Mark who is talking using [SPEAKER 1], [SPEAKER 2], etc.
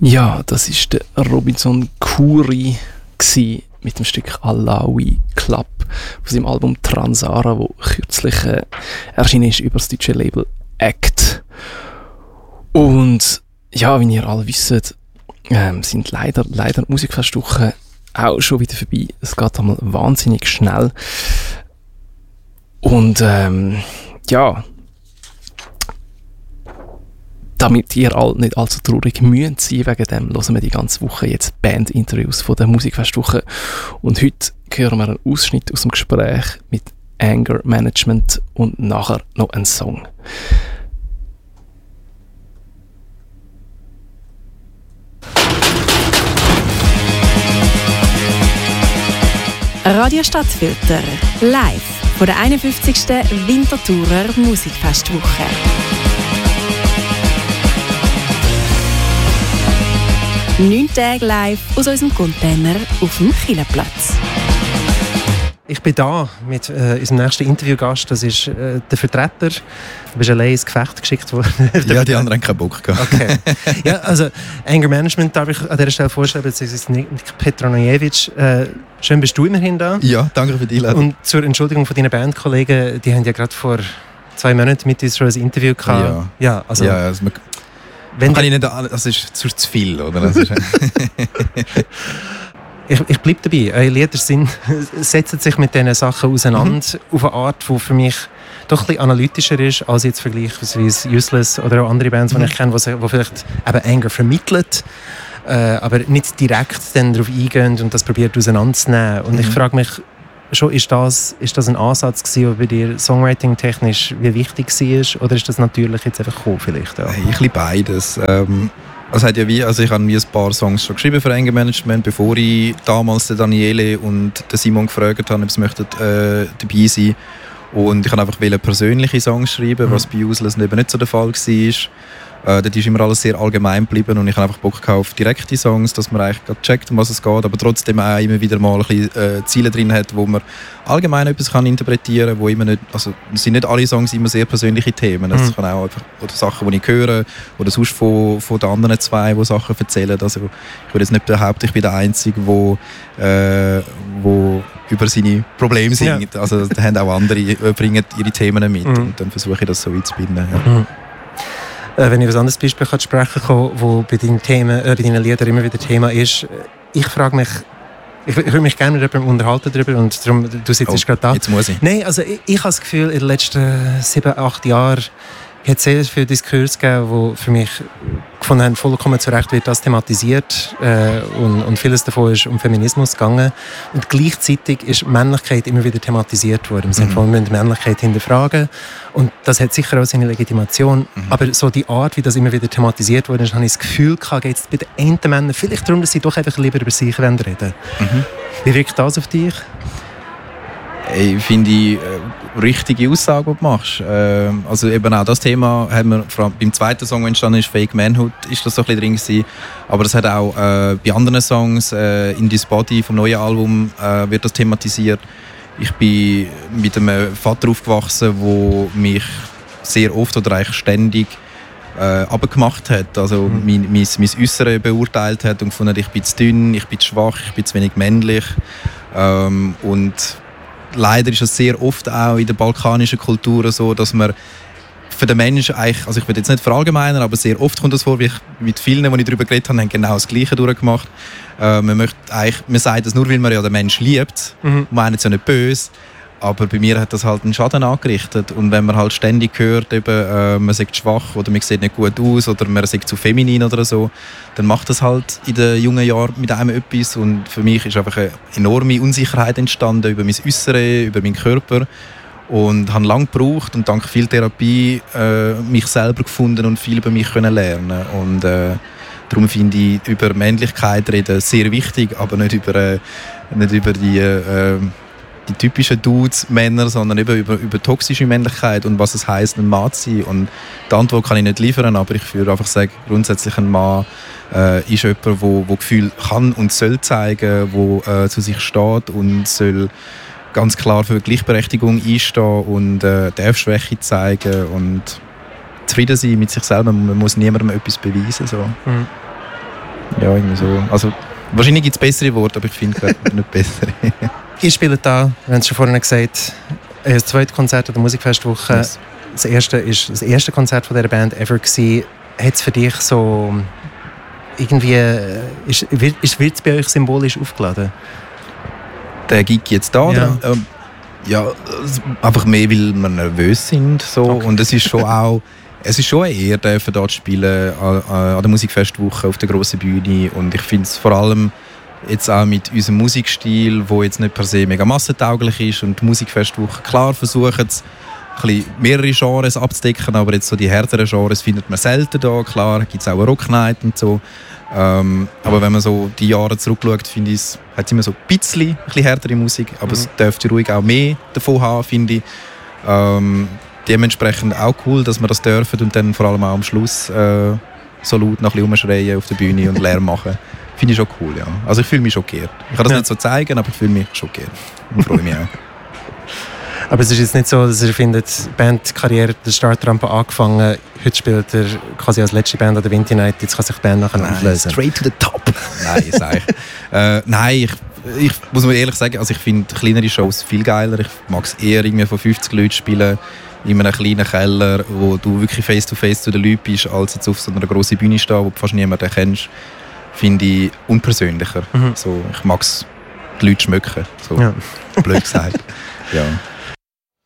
[SPEAKER 1] Ja, das war der Robinson Khoury mit dem Stück Alawi Club von seinem Album Transara, das kürzlich erschienen ist über das deutsche Label Act. Und ja, wie ihr alle wisst, sind leider Musikfestwochen auch schon wieder vorbei. Es geht einmal wahnsinnig schnell. Und ja, damit ihr alle nicht allzu traurig müsst sein, wegen dem hören wir die ganze Woche jetzt Band-Interviews von der Musikfestwoche. Und heute hören wir einen Ausschnitt aus dem Gespräch mit Anger Management und nachher noch einen Song.
[SPEAKER 2] Radio Stadtfilter, live von der 51. Winterthurer Musikfestwoche. 9 Tage live aus unserem Container auf dem Kielerplatz.
[SPEAKER 3] Ich bin da mit unserem nächsten Interviewgast. Das ist der Vertreter. Du bist allein ins Gefecht geschickt worden.
[SPEAKER 4] Ja, die anderen haben keinen Bock gehabt.
[SPEAKER 3] Okay. Ja, also Anger Management darf ich an dieser Stelle vorstellen. Das ist Nik Petronijevic. Schön bist du immerhin da.
[SPEAKER 4] Ja, danke für die Einladung.
[SPEAKER 3] Und zur Entschuldigung von deinen Bandkollegen, die haben ja gerade vor 2 Monaten mit uns schon ein Interview gehabt.
[SPEAKER 4] Ja, also wenn kann ich nicht, das ist zu viel, oder? Das ist
[SPEAKER 3] ich bleibe dabei. Eure Lieder setzen sich mit diesen Sachen auseinander auf eine Art, die für mich doch ein bisschen analytischer ist, als jetzt vergleichsweise Useless oder auch andere Bands, die ich kenne, die vielleicht eben Anger vermitteln, aber nicht direkt dann darauf eingehen und das probiert auseinanderzunehmen. Und ich frage mich schon, ist das ein Ansatz gewesen, der bei dir songwriting-technisch wie wichtig war, oder ist das natürlich jetzt einfach gekommen vielleicht auch?
[SPEAKER 4] Hey, ich liebe beides. Ich habe wie ein paar Songs schon geschrieben für Anger Management, bevor ich damals den Daniele und den Simon gefragt habe, ob sie möchten, dabei sein. Und ich wollte einfach persönliche Songs schreiben, was bei Useless eben nicht so der Fall war. Dort ist immer alles sehr allgemein geblieben und ich habe einfach Bock auf direkte Songs, dass man eigentlich checkt, um was es geht, aber trotzdem auch immer wieder mal ein bisschen Ziele drin hat, wo man allgemein etwas kann interpretieren kann, wo immer nicht, also es sind nicht alle Songs immer sehr persönliche Themen, es kann auch einfach oder Sachen, die ich höre oder sonst von den anderen 2, die Sachen erzählen. Also ich würde jetzt nicht behaupten, ich bin der Einzige, der über seine Probleme singt. Ja. Also da haben auch andere, bringen ihre Themen mit und dann versuche ich das so einzubinden. Ja.
[SPEAKER 3] Wenn ich ein anderes Beispiel sprechen kann, das bei deinen Liedern immer wieder Thema ist, ich frage mich, ich würde mich gerne mit jemandem unterhalten darüber und darum, du sitzt gerade da.
[SPEAKER 4] Jetzt muss ich.
[SPEAKER 3] Nein, also ich habe das Gefühl, in den letzten 7-8 Jahren hat es sehr viele Diskurse gegeben, die für mich gefunden haben, vollkommen zu Recht wird das thematisiert und vieles davon ist um Feminismus gegangen. Und gleichzeitig ist Männlichkeit immer wieder thematisiert worden. Im Sinne von, wir müssen Männlichkeit hinterfragen. Und das hat sicher auch seine Legitimation. Aber so die Art, wie das immer wieder thematisiert wurde, habe ich das Gefühl gehabt, geht es bei den einen Männern vielleicht darum, dass sie doch einfach lieber über sich reden. Wie wirkt das auf dich?
[SPEAKER 4] Ich finde richtige Aussage, die du machst. Also eben auch das Thema haben wir vor allem beim zweiten Song, der entstanden ist, Fake Manhood, ist das so ein bisschen drin gewesen. Aber es hat auch bei anderen Songs, In This Body vom neuen Album, wird das thematisiert. Ich bin mit einem Vater aufgewachsen, der mich sehr oft oder eigentlich ständig abgemacht hat. Also mein Äußeres beurteilt hat und gefunden, ich bin zu dünn, ich bin zu schwach, ich bin zu wenig männlich. Und leider ist es sehr oft auch in der balkanischen Kultur so, dass man für den Menschen eigentlich, also ich will jetzt nicht verallgemeinern, aber sehr oft kommt das vor, wie ich mit vielen, die ich darüber geredet habe, haben genau das Gleiche durchgemacht. Man sagt das nur, weil man ja den Menschen liebt, meint es ja nicht böse, aber bei mir hat das halt einen Schaden angerichtet. Und wenn man halt ständig hört, eben, man sagt schwach oder man sieht nicht gut aus oder man sagt zu feminin oder so, dann macht das halt in den jungen Jahren mit einem etwas. Und für mich ist einfach eine enorme Unsicherheit entstanden über mein Äußeres, über meinen Körper. Und habe lange gebraucht und dank viel Therapie mich selber gefunden und viel über mich können lernen. Und darum finde ich über Männlichkeit reden sehr wichtig, aber nicht über die typischen Dudes, Männer, sondern eben über toxische Männlichkeit und was es heisst, ein Mann zu sein. Und die Antwort kann ich nicht liefern, aber ich würde einfach sagen, grundsätzlich ein Mann ist jemand, der Gefühl kann und soll zeigen, der zu sich steht und soll ganz klar für Gleichberechtigung einstehen und darf Schwäche zeigen und zufrieden sein mit sich selber. Man muss niemandem etwas beweisen. So. Ja, irgendwie so. Also, wahrscheinlich gibt es bessere Worte, aber ich finde nicht bessere.
[SPEAKER 3] Ihr spielt da, wir haben es schon vorhin gesagt, das zweite Konzert an der Musikfestwoche.
[SPEAKER 4] Yes.
[SPEAKER 3] Das erste ist das erste Konzert von dieser Band ever gewesen. Hat es für dich so irgendwie, wird es bei euch symbolisch aufgeladen?
[SPEAKER 4] Der Gig jetzt da,
[SPEAKER 3] Ja.
[SPEAKER 4] Ja, einfach mehr, weil wir nervös sind. So.
[SPEAKER 3] Okay.
[SPEAKER 4] Und es ist schon auch, es ist schon eine Ehre, dürfen dort spielen an der Musikfestwoche auf der grossen Bühne. Und ich finde es vor allem jetzt auch mit unserem Musikstil, der jetzt nicht per se mega massentauglich ist, und die Musikfestwoche, klar versuchen es, mehrere Genres abzudecken, aber jetzt so die härteren Genres findet man selten da. Klar gibt es auch eine Rocknight und so. Aber wenn man so die Jahre zurückschaut, finde ich, hat es immer so ein bisschen härtere Musik, aber es dürfte ruhig auch mehr davon haben, finde ich. Dementsprechend auch cool, dass wir das dürfen und dann vor allem auch am Schluss so laut noch ein bisschen rumschreien auf der Bühne und Lärm machen. Finde ich schon cool, ja. Also ich fühle mich schockiert. Ich kann das nicht so zeigen, aber ich fühle mich schockiert und freue mich auch.
[SPEAKER 3] Aber es ist jetzt nicht so, dass ihr findet, Bandkarriere, der Startrampe angefangen, heute spielt er quasi als letzte Band an der Winter Night, jetzt kann sich die Band nachher auflösen.
[SPEAKER 4] Straight to the top. Nein, sag ich. Nein, ich muss mir ehrlich sagen, also ich finde kleinere Shows viel geiler. Ich mag es eher irgendwie von 50 Leuten spielen, in einem kleinen Keller, wo du wirklich face-to-face zu den Leuten bist, als jetzt auf so einer grossen Bühne stehen, wo du fast niemanden kennst. Finde ich unpersönlicher. So, ich mag es, die Leute schmecken. So, blöd gesagt. Ja.